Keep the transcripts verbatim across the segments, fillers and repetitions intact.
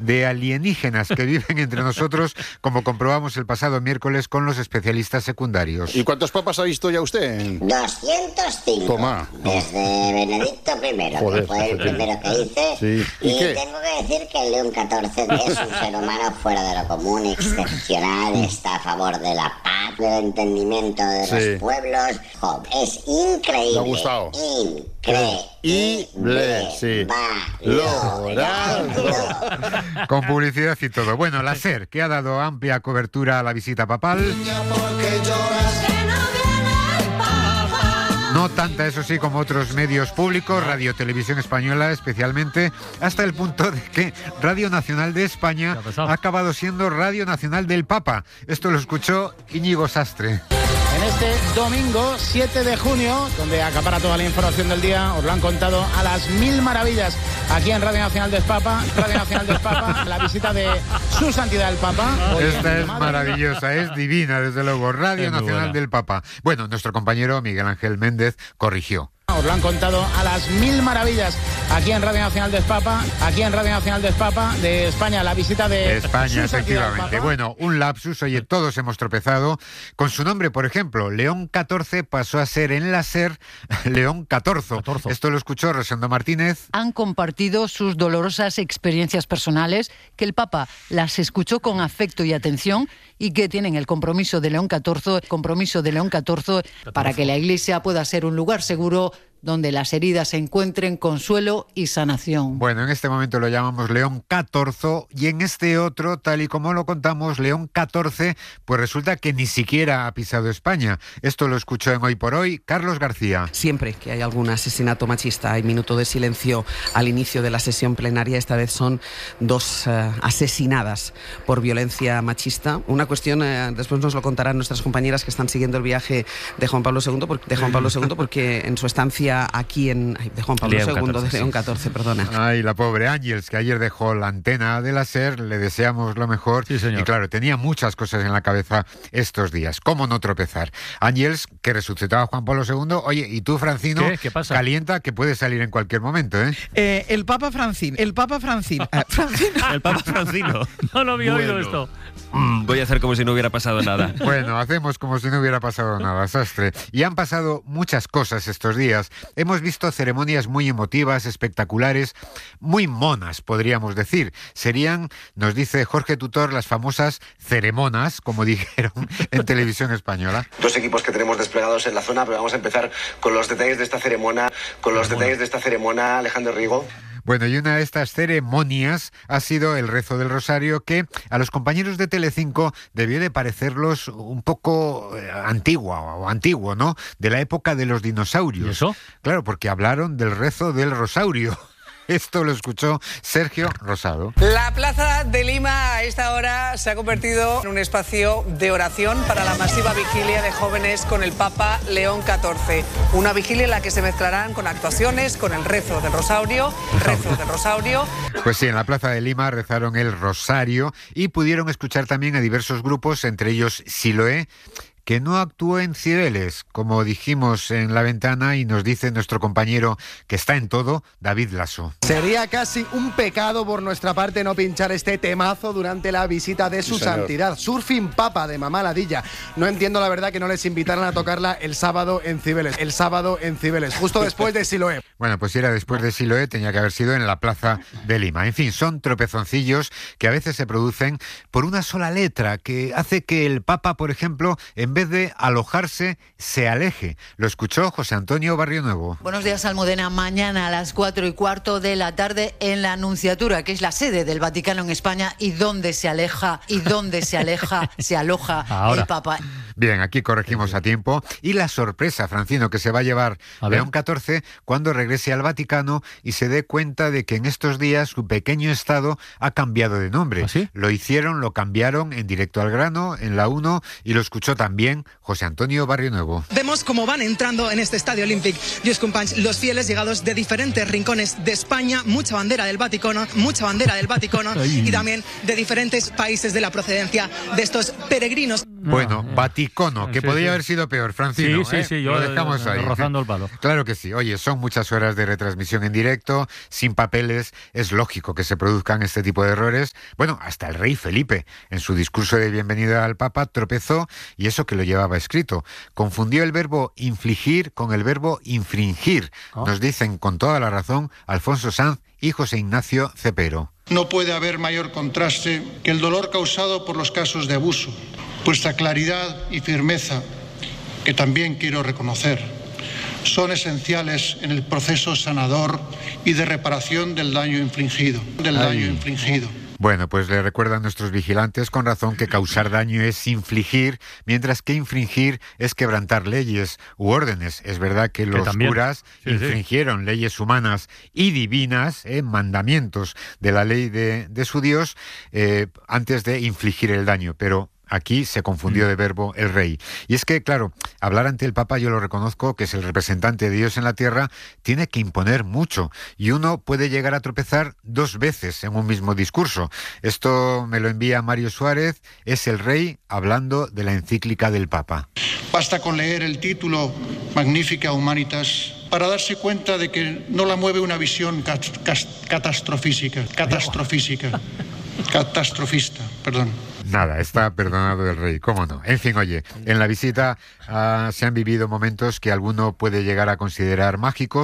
de alienígenas que viven entre nosotros, como comprobamos el pasado miércoles con los especialistas secundarios. ¿Y cuántos papas ha visto ya usted? doscientos cinco. Toma. Desde Benedicto primero, Joder, que fue el primero que hice. Sí. ¿Y Y, qué? tengo que decir que el León catorce es un ser humano fuera de lo común, excepcional, está a favor de la paz, del entendimiento de Sí. los pueblos. Jo, es increíble. Me ha gustado. Increíble. Sí. Valorado. Con publicidad y todo. Bueno, la SER, que ha dado amplia cobertura a la visita papal. No tanta, eso sí, como otros medios públicos, Radio Televisión Española especialmente, hasta el punto de que Radio Nacional de España ha acabado siendo Radio Nacional del Papa. Esto lo escuchó Íñigo Sastre. En este domingo siete de junio, donde acapara toda la información del día, os lo han contado a las mil maravillas aquí en Radio Nacional del Papa, Radio Nacional del Papa, la visita de Su Santidad el Papa. Esta es maravillosa, es divina, desde luego, Radio Nacional del Papa. Bueno, nuestro compañero Miguel Ángel Méndez corrigió. Os lo han contado a las mil maravillas aquí en Radio Nacional del Papa, aquí en Radio Nacional del Papa de España, la visita de España, Su Santidad el efectivamente. Papa. Bueno, un lapsus, oye, todos hemos tropezado con su nombre, por ejemplo. León catorce pasó a ser en la SER León catorce. Esto lo escuchó Rosendo Martínez. Han compartido sus dolorosas experiencias personales, que el Papa las escuchó con afecto y atención y que tienen el compromiso de León catorce, compromiso de León catorce para que la Iglesia pueda ser un lugar seguro donde las heridas encuentren consuelo y sanación. Bueno, en este momento lo llamamos León catorce y en este otro, tal y como lo contamos, León catorce, pues resulta que ni siquiera ha pisado España. Esto lo escuchó en Hoy por Hoy Carlos García. Siempre que hay algún asesinato machista hay minuto de silencio al inicio de la sesión plenaria. Esta vez son dos uh, asesinadas por violencia machista. Una cuestión, uh, después nos lo contarán nuestras compañeras que están siguiendo el viaje de Juan Pablo segundo, por, de Juan Pablo segundo porque en su estancia aquí en... Ay, de Juan Pablo León segundo, catorce, de León sí. catorce, perdona. Ay, la pobre Ángels, que ayer dejó la antena de la SER, le deseamos lo mejor. Sí, señor. Y claro, tenía muchas cosas en la cabeza estos días. ¿Cómo no tropezar? Ángels, que resucitó a Juan Pablo segundo. Oye, ¿y tú, Francino? ¿Qué? ¿Qué pasa? Calienta, que puede salir en cualquier momento, ¿eh? Eh, el Papa Francino, el Papa Francino. Eh, Francino. El Papa Francino. No lo había oído Bueno. esto. Mm, voy a hacer como si no hubiera pasado nada. Bueno, hacemos como si no hubiera pasado nada, Sastre. Y han pasado muchas cosas estos días. Hemos visto ceremonias muy emotivas, espectaculares, muy monas, podríamos decir. Serían, nos dice Jorge Tutor, las famosas ceremonas, como dijeron en Televisión Española. Dos equipos que tenemos desplegados en la zona, pero vamos a empezar con los detalles de esta ceremonia, con los detalles de esta ceremonia, Alejandro Rigo. Bueno, y una de estas ceremonias ha sido el rezo del rosario, que a los compañeros de Telecinco debió de parecerlos un poco eh, antigua o antiguo, ¿no? De la época de los dinosaurios. ¿Y eso? Claro, porque hablaron del rezo del rosario. Esto lo escuchó Sergio Rosado. La Plaza de Lima a esta hora se ha convertido en un espacio de oración para la masiva vigilia de jóvenes con el Papa León catorce. Una vigilia en la que se mezclarán con actuaciones, con el rezo del rosario, rezo del rosario. Pues sí, en la Plaza de Lima rezaron el rosario y pudieron escuchar también a diversos grupos, entre ellos Siloé, que no actuó en Cibeles, como dijimos en La Ventana, y nos dice nuestro compañero que está en todo, David Lasso. Sería casi un pecado por nuestra parte no pinchar este temazo durante la visita de su Sí, señor. santidad. Surfing Papa de Mamá Ladilla. No entiendo la verdad que no les invitaran a tocarla el sábado en Cibeles. El sábado en Cibeles, justo después de Siloé. Bueno, pues si era después de Siloé, tenía que haber sido en la Plaza de Lima. En fin, son tropezoncillos que a veces se producen por una sola letra, que hace que el Papa, por ejemplo, en vez de alojarse, se aleje. Lo escuchó José Antonio Barrionuevo. Buenos días, Almudena. Mañana a las cuatro y cuarto de la tarde en la Anunciatura, que es la sede del Vaticano en España, y donde se aleja, y donde se aleja, se aloja Ahora. el Papa. Bien, aquí corregimos a tiempo. Y la sorpresa, Francino, que se va a llevar A ver. León catorce cuando regrese al Vaticano y se dé cuenta de que en estos días su pequeño estado ha cambiado de nombre. ¿Ah, sí? Lo hicieron, lo cambiaron en Directo al Grano, en la uno, y lo escuchó también José Antonio Barrionuevo. Vemos cómo van entrando en este estadio Olímpic Lluís Companys los fieles llegados de diferentes rincones de España, mucha bandera del Vaticano, mucha bandera del Vaticano Ay. y también de diferentes países de la procedencia de estos peregrinos. Bueno, No, Vaticono, que sí, podría sí. haber sido peor, Francino. Sí, sí, ¿eh? sí, yo Lo dejamos eh, ahí. rozando el palo. Claro que sí. Oye, son muchas horas de retransmisión en directo, sin papeles. Es lógico que se produzcan este tipo de errores. Bueno, hasta el rey Felipe, en su discurso de bienvenida al Papa, tropezó, y eso que lo llevaba escrito. Confundió el verbo infligir con el verbo infringir. Oh. Nos dicen con toda la razón Alfonso Sanz y José Ignacio Cepero. No puede haber mayor contraste que el dolor causado por los casos de abuso. Vuestra claridad y firmeza, que también quiero reconocer, son esenciales en el proceso sanador y de reparación del daño infligido. Del Ay. daño infligido. Bueno, pues le recuerdan nuestros vigilantes con razón que causar daño es infligir, mientras que infringir es quebrantar leyes u órdenes. Es verdad que los también. curas Sí, sí. infringieron leyes humanas y divinas, eh, mandamientos de la ley de, de su Dios, eh, antes de infligir el daño, pero aquí se confundió de verbo el rey. Y es que, claro, hablar ante el Papa, yo lo reconozco, que es el representante de Dios en la tierra, tiene que imponer mucho. Y uno puede llegar a tropezar dos veces en un mismo discurso. Esto me lo envía Mario Suárez, es el rey hablando de la encíclica del Papa. Basta con leer el título Magnifica Humanitas para darse cuenta de que no la mueve una visión cas- cas- catastrofísica, catastrofísica, catastrofista, perdón. Nada, está perdonado el rey, cómo no. En fin, oye, en la visita uh, se han vivido momentos que alguno puede llegar a considerar mágicos.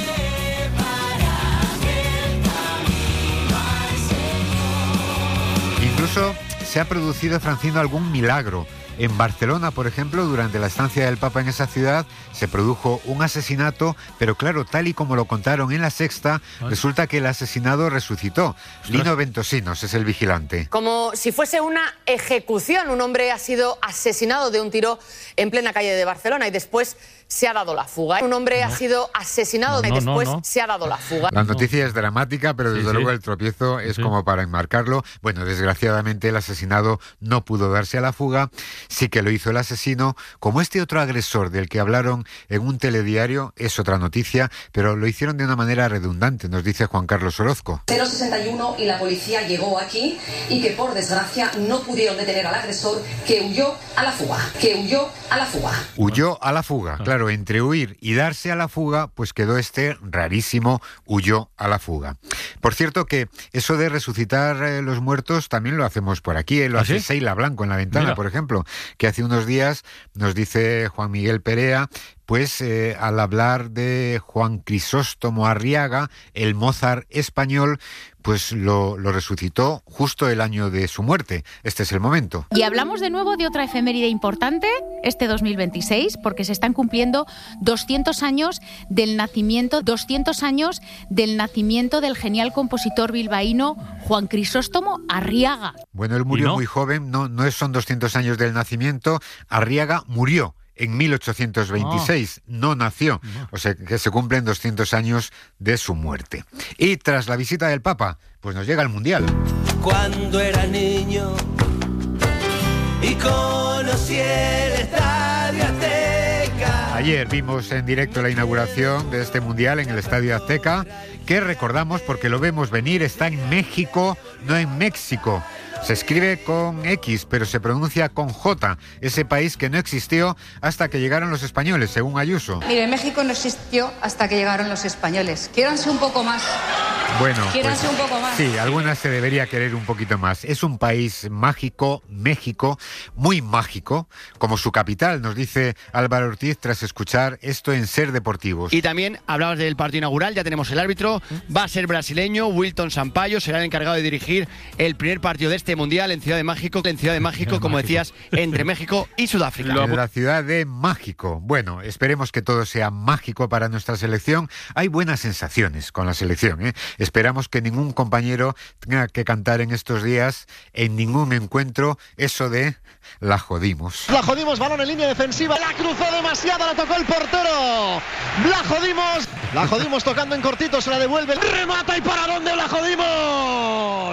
Incluso se ha producido, Francino, algún milagro. En Barcelona, por ejemplo, durante la estancia del Papa en esa ciudad, se produjo un asesinato, pero claro, tal y como lo contaron en La Sexta, resulta que el asesinado resucitó. Lino Ventosinos es el vigilante. Como si fuese una ejecución, un hombre ha sido asesinado de un tiro en plena calle de Barcelona y después se ha dado la fuga. Un hombre ha sido asesinado No, y no, después no, no. se ha dado la fuga. La noticia es dramática, pero desde Sí, luego sí. el tropiezo es Sí. como para enmarcarlo. Bueno, desgraciadamente el asesinado no pudo darse a la fuga, sí que lo hizo el asesino. Como este otro agresor del que hablaron en un telediario, es otra noticia, pero lo hicieron de una manera redundante, nos dice Juan Carlos Orozco. cero sesenta y uno y la policía llegó aquí y que por desgracia no pudieron detener al agresor que huyó a la fuga, que huyó a la fuga. Huyó a la fuga. Claro, entre huir y darse a la fuga, pues quedó este rarísimo huyó a la fuga. Por cierto que eso de resucitar eh, los muertos también lo hacemos por aquí, eh, lo ¿Ah, hace sí? Seila Blanco en La Ventana, Mira. por ejemplo, que hace unos días nos dice Juan Miguel Perea, pues eh, al hablar de Juan Crisóstomo Arriaga, el Mozart español, pues lo, lo resucitó justo el año de su muerte. Este es el momento. Y hablamos de nuevo de otra efeméride importante, este dos mil veintiséis, porque se están cumpliendo doscientos años del nacimiento, doscientos años del nacimiento del genial compositor bilbaíno Juan Crisóstomo Arriaga. Bueno, él murió no? muy joven, no, no son doscientos años del nacimiento. Arriaga murió en mil ochocientos veintiséis, no nació, o sea que se cumplen doscientos años de su muerte. Y tras la visita del Papa, pues nos llega el Mundial. Cuando era niño y conocí el Estadio Azteca. Ayer vimos en directo la inauguración de este Mundial en el Estadio Azteca, que recordamos porque lo vemos venir, está en México, no en México. Se escribe con X, pero se pronuncia con J, ese país que no existió hasta que llegaron los españoles, según Ayuso. Mire, México no existió hasta que llegaron los españoles. Quiéranse un poco más. Bueno, Quiéranse pues, un poco más. sí, algunas se debería querer un poquito más. Es un país mágico, México, muy mágico, como su capital, nos dice Álvaro Ortiz tras escuchar esto en Ser Deportivos. Y también hablabas del partido inaugural, ya tenemos el árbitro, va a ser brasileño, Wilton Sampaio, será el encargado de dirigir el primer partido de este Mundial en Ciudad de México, en Ciudad de México, como decías, entre México y Sudáfrica. En la ciudad de Mágico. Bueno, esperemos que todo sea mágico para nuestra selección. Hay buenas sensaciones con la selección, ¿eh? Esperamos que ningún compañero tenga que cantar en estos días, en ningún encuentro, eso de la jodimos. La jodimos, balón en línea defensiva, la cruzó demasiado, la tocó el portero. La jodimos, la jodimos tocando en cortito, se la devuelve, remata y para dónde la jodimos.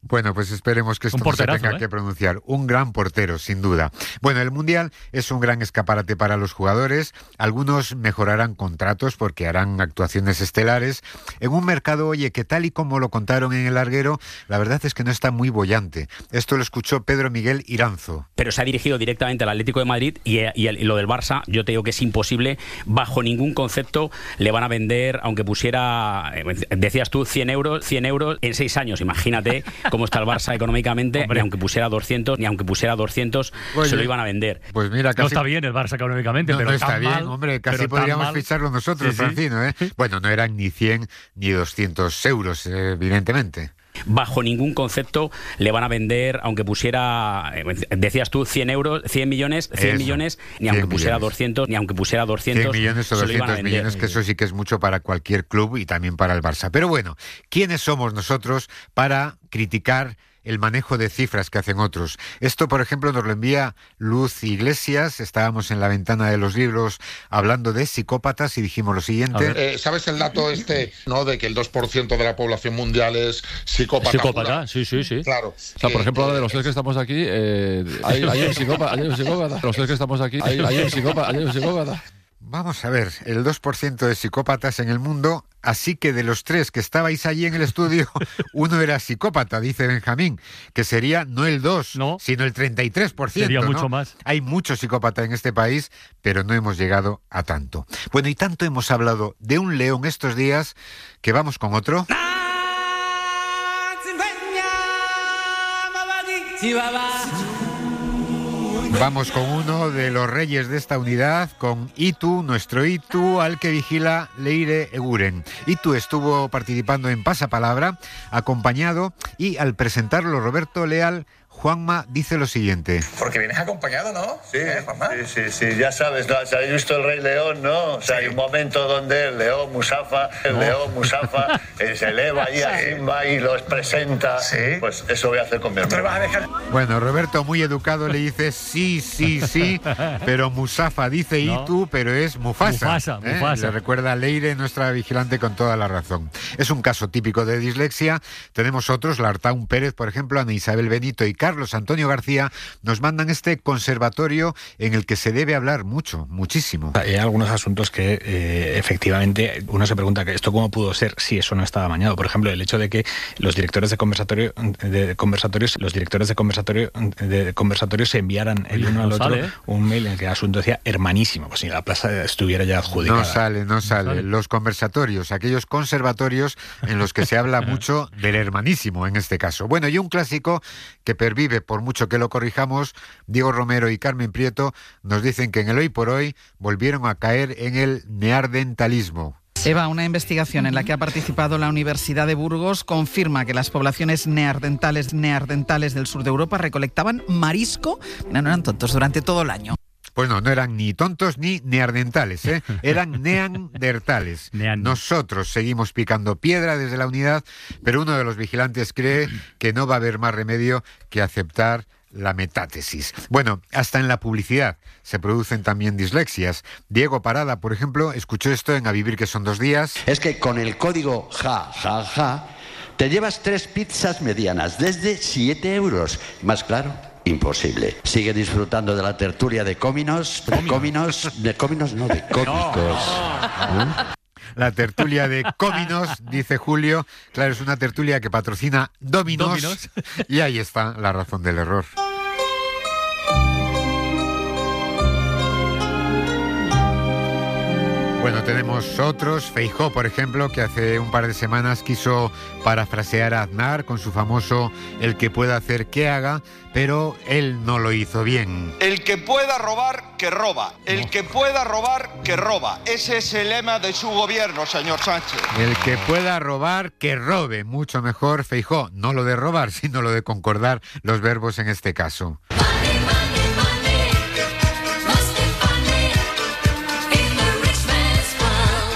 Bueno, pues esperemos que esto no se tenga ¿eh? que pronunciar. Un gran portero, sin duda. Bueno, el Mundial es un gran escaparate para los jugadores. Algunos mejorarán contratos porque harán actuaciones estelares. En un mercado, oye, que tal y como lo contaron en el larguero, la verdad es que no está muy bollante. Esto lo escuchó Pedro Miguel Iranzo. Pero se ha dirigido directamente al Atlético de Madrid y, y, el, y lo del Barça, yo te digo que es imposible. Bajo ningún concepto le van a vender, aunque pusiera, decías tú, cien euros, cien euros en seis años. Imagínate cómo está el Barça económicamente, ni aunque pusiera doscientos, ni aunque pusiera doscientos, Oye, se lo iban a vender. Pues mira, casi... No está bien el Barça económicamente, no, pero no está tan bien, mal, hombre, casi podríamos ficharlo nosotros, sí, Francino, ¿eh? Bueno, no eran ni cien ni doscientos euros, evidentemente. Bajo ningún concepto le van a vender, aunque pusiera, decías tú, cien euros, cien millones, cien Eso, millones, ni aunque pusiera millones. doscientos, ni aunque pusiera doscientos, cien millones o doscientos millones, que eso sí que es mucho para cualquier club y también para el Barça. Pero bueno, ¿quiénes somos nosotros para criticar el manejo de cifras que hacen otros? Esto, por ejemplo, nos lo envía Luz Iglesias. Estábamos en la ventana de los libros hablando de psicópatas y dijimos lo siguiente. Eh, ¿Sabes el dato este, no, de que el dos por ciento de la población mundial es psicópata? Psicópata, sí, sí, sí. Claro. O sea, por ejemplo, ahora de los tres que estamos aquí, eh, hay, hay un psicópata, hay un psicópata. Los tres que estamos aquí, hay, hay un psicópata, hay un psicópata. Vamos a ver, el dos por ciento de psicópatas en el mundo, así que de los tres que estabais allí en el estudio, uno era psicópata, dice Benjamín, que sería no el dos, no, sino el treinta y tres por ciento. Sería ¿no? mucho más. Hay mucho psicópata en este país, pero no hemos llegado a tanto. Bueno, y tanto hemos hablado de un león estos días, que vamos con otro. Vamos con uno de los reyes de esta unidad, con Itu, nuestro Itu, al que vigila Leire Eguren. Itu estuvo participando en Pasapalabra, acompañado, y al presentarlo Roberto Leal, Juanma dice lo siguiente. Porque vienes acompañado, ¿no? Sí, ¿Eh, Juanma? sí, sí, sí, ya sabes, ¿no? ¿Has visto El Rey León, no? O sea, sí. Hay un momento donde el león Musafa, el no. león Musafa eh, se eleva allí a Simba y los presenta. ¿Sí? Pues eso voy a hacer con mi hermano. ¿Vas a dejar? Bueno, Roberto, muy educado, le dice sí, sí, sí, pero Musafa dice no. Itu, pero es Mufasa. Mufasa, ¿eh? Mufasa. Le recuerda a Leire, nuestra vigilante, con toda la razón. Es un caso típico de dislexia. Tenemos otros, Lartaun Pérez, por ejemplo, Ana Isabel Benito y Carlos Antonio García, nos mandan este conservatorio en el que se debe hablar mucho, muchísimo. Hay algunos asuntos que eh, efectivamente uno se pregunta que esto cómo pudo ser si eso no estaba amañado. Por ejemplo, el hecho de que los directores de conversatorio de conversatorios, los directores de conversatorio de conversatorios se enviaran el uno al otro sale. un mail en el que el asunto decía hermanísimo, pues si la plaza estuviera ya adjudicada. No sale, no sale. No sale. Los conversatorios, aquellos conservatorios en los que se habla mucho del hermanísimo en este caso. Bueno, y un clásico que pervive por mucho que lo corrijamos, Diego Romero y Carmen Prieto nos dicen que en el Hoy por Hoy volvieron a caer en el neandertalismo. Eva, una investigación en la que ha participado la Universidad de Burgos confirma que las poblaciones neandertales, neandertales del sur de Europa recolectaban marisco, no eran tontos, durante todo el año. Pues no, no eran ni tontos ni neandertales, ¿eh? Eran neandertales. Nosotros seguimos picando piedra desde la unidad, pero uno de los vigilantes cree que no va a haber más remedio que aceptar la metátesis. Bueno, hasta en la publicidad se producen también dislexias. Diego Parada, por ejemplo, escuchó esto en A Vivir que son dos días. Es que con el código ja, ja, ja, te llevas tres pizzas medianas desde siete euros. Más claro, imposible. Sigue disfrutando de la tertulia de Cominos, de Cominos, de Cominos no, de cómicos. ¿Eh? La tertulia de Cominos, dice Julio. Claro, es una tertulia que patrocina Dominos, Dominos. Y ahí está la razón del error. Bueno, tenemos otros. Feijóo, por ejemplo, que hace un par de semanas quiso parafrasear a Aznar con su famoso "el que pueda hacer que haga", pero él no lo hizo bien. El que pueda robar, que roba. El no. que pueda robar, que roba. Ese es el lema de su gobierno, señor Sánchez. El que pueda robar, que robe. Mucho mejor, Feijóo. No lo de robar, sino lo de concordar los verbos en este caso.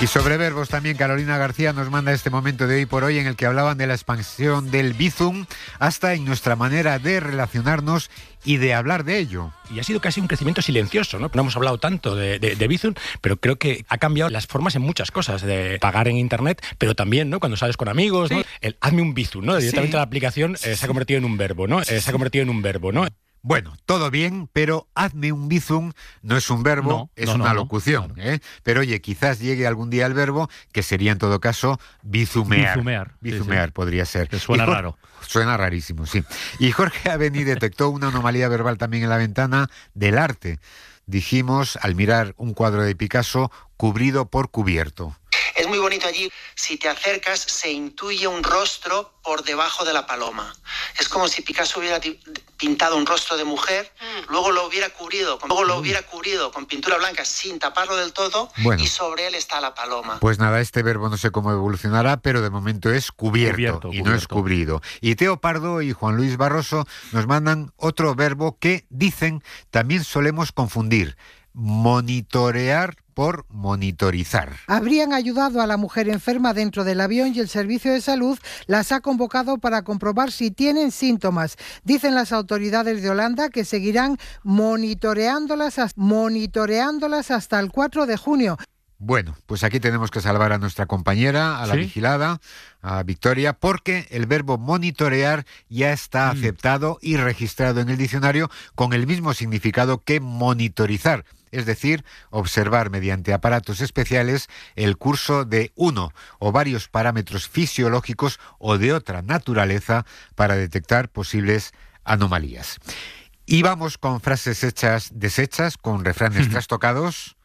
Y sobre verbos también Carolina García nos manda este momento de Hoy por Hoy en el que hablaban de la expansión del bizum hasta en nuestra manera de relacionarnos y de hablar de ello. Y ha sido casi un crecimiento silencioso, ¿no? No hemos hablado tanto de, de, de Bizum, pero creo que ha cambiado las formas en muchas cosas, de pagar en Internet, pero también, ¿no? Cuando sales con amigos, sí. ¿no? El hazme un Bizum, ¿no? Directamente sí. la aplicación eh, se ha convertido en un verbo, ¿no? Eh, se ha convertido en un verbo, ¿no? Bueno, todo bien, pero hazme un bizum no es un verbo, no, es no, una no, locución. no, claro. ¿eh? Pero oye, quizás llegue algún día el verbo, que sería en todo caso bizumear. Bizumear. Bizumear sí, sí. podría ser. Te suena Jorge, raro. Suena rarísimo, sí. Y Jorge Aveni detectó una anomalía verbal también en la ventana del arte. Dijimos, al mirar un cuadro de Picasso, cubrido por cubierto. Es muy bonito allí. Si te acercas, se intuye un rostro por debajo de la paloma. Es como si Picasso hubiera pintado un rostro de mujer, mm. luego lo hubiera cubrido, con, luego lo hubiera cubrido con pintura blanca sin taparlo del todo, bueno, y sobre él está la paloma. Pues nada, este verbo no sé cómo evolucionará, pero de momento es cubierto, cubierto y cubierto. No es cubrido. Y Teo Pardo y Juan Luis Barroso nos mandan otro verbo que, dicen, también solemos confundir: monitorear por monitorizar. Habrían ayudado a la mujer enferma dentro del avión y el Servicio de Salud las ha convocado para comprobar si tienen síntomas. Dicen las autoridades de Holanda que seguirán monitoreándolas, monitoreándolas hasta el cuatro de junio. Bueno, pues aquí tenemos que salvar a nuestra compañera, a la ¿Sí? vigilada, a Victoria, porque el verbo monitorear ya está mm. aceptado y registrado en el diccionario con el mismo significado que monitorizar. Es decir, observar mediante aparatos especiales el curso de uno o varios parámetros fisiológicos o de otra naturaleza para detectar posibles anomalías. Y vamos con frases hechas, deshechas, con refranes trastocados.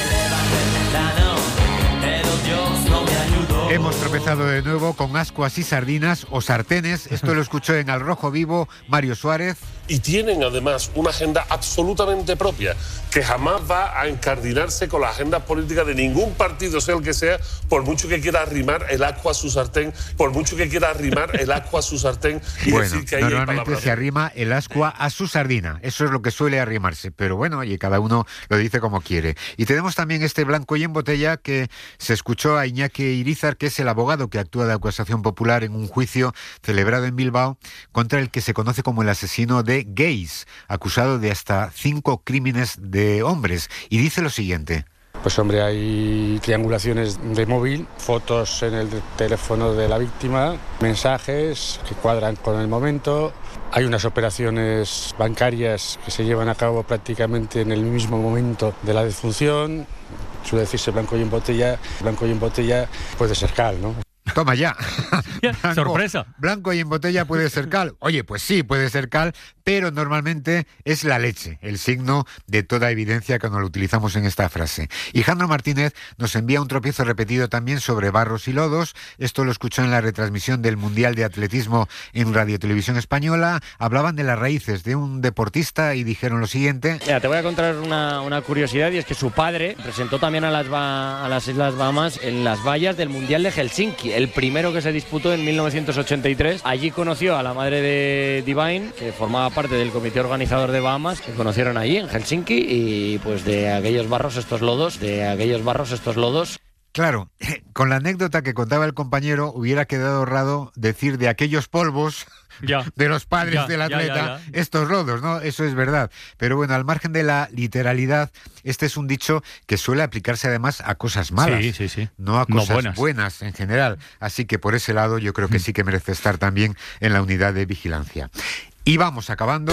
Hemos tropezado de nuevo con ascuas y sardinas o sartenes. Esto lo escuchó en Al Rojo Vivo Mario Suárez. Y tienen además una agenda absolutamente propia, que jamás va a encardinarse con la agenda política de ningún partido, sea el que sea, por mucho que quiera arrimar el ascua a su sartén, por mucho que quiera arrimar el ascua a su sartén y bueno, decir que ahí normalmente se arrima el ascua a su sardina. Eso es lo que suele arrimarse, pero bueno, oye, cada uno lo dice como quiere. Y tenemos también este blanco y en botella que se escuchó a Iñaki Irizar, que es el abogado que actúa de acusación popular en un juicio celebrado en Bilbao contra el que se conoce como el asesino de gays, acusado de hasta cinco crímenes de hombres, y dice lo siguiente. Pues hombre, hay triangulaciones de móvil, fotos en el teléfono de la víctima, mensajes que cuadran con el momento. Hay unas operaciones bancarias que se llevan a cabo prácticamente en el mismo momento de la defunción. Suele decirse blanco y en botella, blanco y en botella puede ser cal, ¿no? Toma ya. Blanco, sorpresa. Blanco y en botella puede ser cal. Oye, pues sí, puede ser cal, pero normalmente es la leche, el signo de toda evidencia cuando lo utilizamos en esta frase. Y Jandro Martínez nos envía un tropiezo repetido también sobre barros y lodos. Esto lo escuchó en la retransmisión del Mundial de Atletismo en Radio Televisión Española. Hablaban de las raíces de un deportista y dijeron lo siguiente. Mira, te voy a contar una, una curiosidad, y es que su padre presentó también a las, ba- a las Islas Bahamas en las vallas del Mundial de Helsinki, el primero que se disputó en mil novecientos ochenta y tres. Allí conoció a la madre de Divine, que formaba parte del comité organizador de Bahamas, que conocieron allí en Helsinki, y pues de aquellos barros estos lodos, de aquellos barros estos lodos. Claro, con la anécdota que contaba el compañero hubiera quedado ahorrado decir de aquellos polvos ya, de los padres ya, del atleta, ya, ya, ya. estos lodos, ¿no? Eso es verdad. Pero bueno, al margen de la literalidad, este es un dicho que suele aplicarse además a cosas malas, sí, sí, sí. no a cosas no buenas. buenas en general. Así que por ese lado yo creo que sí que merece estar también en la unidad de vigilancia. Y vamos acabando.